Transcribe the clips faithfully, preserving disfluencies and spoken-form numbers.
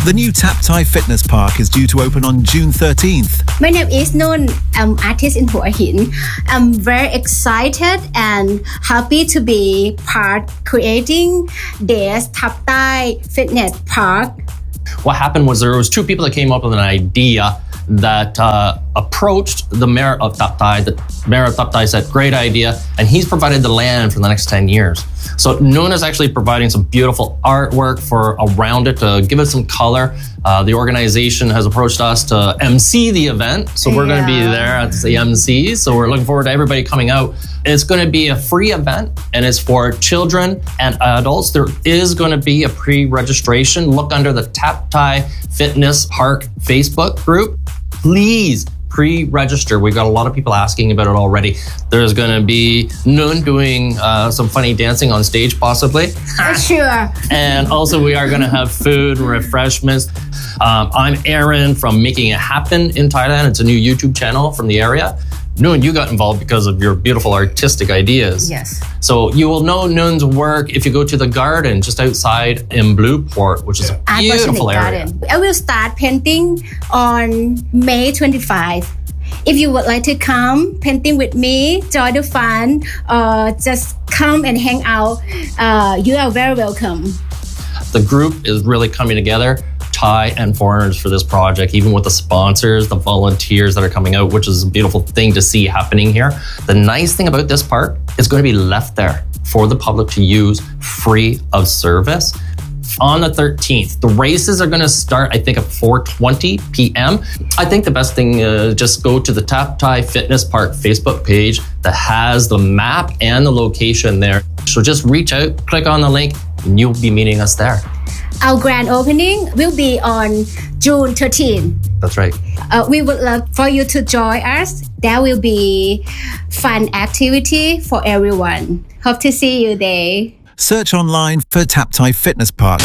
The new Tap Thai Fitness Park is due to open on June thirteenth. My name is Nun. I'm artist in Hua Hin. I'm very excited and happy to be part creating this Tap Thai Fitness Park. What happened was there was two people that came up with an idea that uh, approached the mayor of Tap Thai. The mayor of Tap Thai said, great idea, and he's provided the land for the next ten years. So Noon is actually providing some beautiful artwork for around it to give it some color. Uh, the organization has approached us to M C the event, so we're yeah. going to be there at the M C. So we're looking forward to everybody coming out. It's going to be a free event, and it's for children and adults. There is going to be a pre-registration. Look under the Tap Thai Fitness Park Facebook group. Please pre-register. We've got a lot of people asking about it already. There's going to be Noon doing uh, some funny dancing on stage, possibly. Sure. And also we are going to have food and refreshments. Um, I'm Aaron from Making It Happen in Thailand. It's a new YouTube channel from the area. Noon, you got involved because of your beautiful artistic ideas. Yes. So you will know Noon's work if you go to the garden just outside in Blueport, which is a beautiful area. Garden. I will start painting on May twenty-fifth. If you would like to come painting with me, join the fun, or just come and hang out, uh, you are very welcome. The group is really coming together, Thai and foreigners, for this project, even with the sponsors, the volunteers that are coming out, which is a beautiful thing to see happening here. The nice thing about this park is going to be left there for the public to use free of service. On the thirteenth, the races are going to start, I think, at four twenty p.m. I think the best thing is uh, just go to the Tap Thai Fitness Park Facebook page that has the map and the location there. So just reach out, click on the link, and you'll be meeting us there. Our grand opening will be on June thirteenth. That's right. Uh, we would love for you to join us. There will be fun activity for everyone. Hope to see you there. Search online for Tap Thai Fitness Park.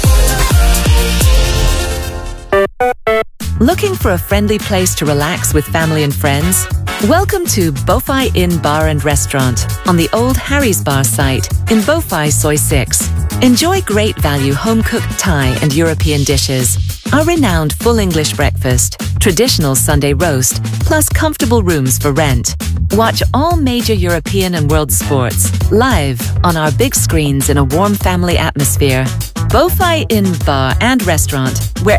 Looking for a friendly place to relax with family and friends? Welcome to Bowfai Inn Bar and Restaurant on the old Harry's Bar site in Bowfai Soi six. Enjoy great value home-cooked Thai and European dishes, our renowned full English breakfast, traditional Sunday roast, plus comfortable rooms for rent. Watch all major European and world sports live on our big screens in a warm family atmosphere. Bowfai Inn Bar and Restaurant, where